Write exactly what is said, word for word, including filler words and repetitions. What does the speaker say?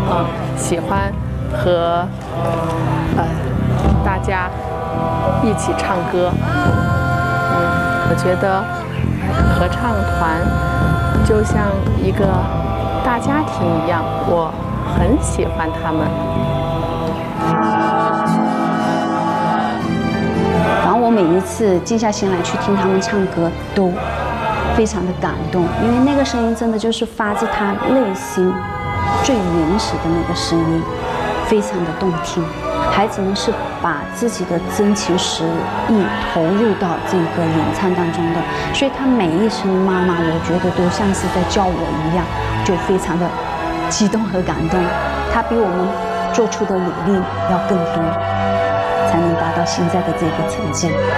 呃喜欢和呃大家一起唱歌。嗯，我觉得合唱团就像一个大家庭一样，我很喜欢他们。 然后我每一次静下心来去听他们唱歌，都非常的感动，因为那个声音真的就是发自他内心最原始的那个声音，非常的动听。孩子们是把自己的真情实意投入到这个演唱当中的，所以他每一声妈妈，我觉得都像是在叫我一样，就非常的激动和感动。他比我们做出的努力要更多，才能达到现在的这个成绩。